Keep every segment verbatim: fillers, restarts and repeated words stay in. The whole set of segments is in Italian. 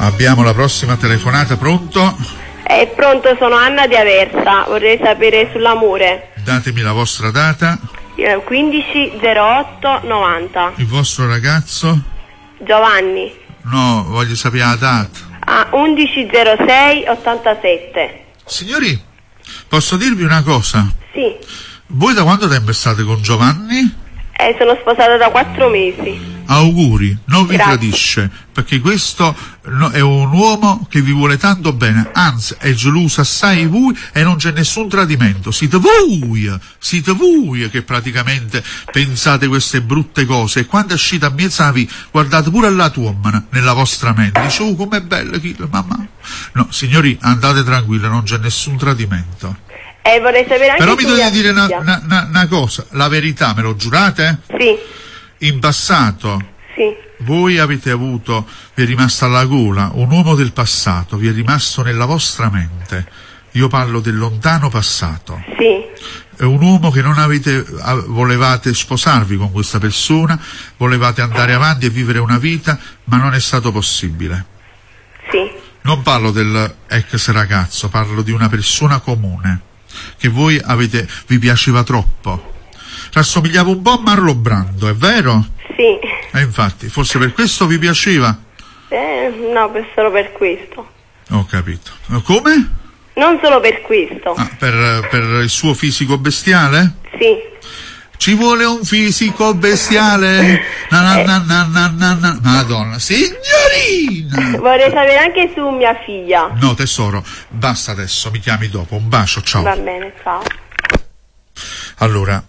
Abbiamo la prossima telefonata, pronto? È pronto, sono Anna di Aversa, vorrei sapere sull'amore. Datemi la vostra data. quindici zero otto novanta. Il vostro ragazzo? Giovanni. No, voglio sapere la data. Ah, undici zero sei ottantasette. Signori, posso dirvi una cosa? Sì. Voi da quanto tempo state con Giovanni? Eh, sono sposata da quattro mesi. Auguri, non vi Grazie. tradisce, perché questo no, è un uomo che vi vuole tanto bene, anzi è geloso assai di voi e non c'è nessun tradimento. Siete voi, siete voi che praticamente pensate queste brutte cose, e quando uscite a mezzavi guardate pure la tua uomo nella vostra mente, dice oh com'è bella chi mamma. No, signori, andate tranquilli, non c'è nessun tradimento. Eh, vorrei sapere anche Però mi su dovete mia dire una, figlia. una, una, una cosa, la verità, me lo giurate? Sì, In passato sì. voi avete avuto, vi è rimasto alla gola, un uomo del passato, vi è rimasto nella vostra mente. Io parlo del lontano passato. Sì, È un uomo che non avete, volevate sposarvi con questa persona, volevate andare avanti e vivere una vita, ma non è stato possibile. sì, Non parlo del ex ragazzo, parlo di una persona comune, che voi avete, vi piaceva troppo. Rassomigliava un po' a Marlon Brando, è vero? sì. E infatti, forse per questo vi piaceva? Eh, no, per solo per questo. Ho capito. Come? Non solo per questo. Ah, per, per il suo fisico bestiale? Sì. Ci vuole un fisico bestiale? Na na na na na na na. Madonna, signorina! Vorrei sapere anche su mia figlia. No, tesoro, basta adesso, mi chiami dopo. Un bacio, ciao. Va bene, ciao. Allora,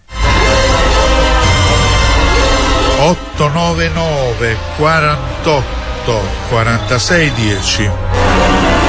otto nove nove quarantotto quarantasei dieci.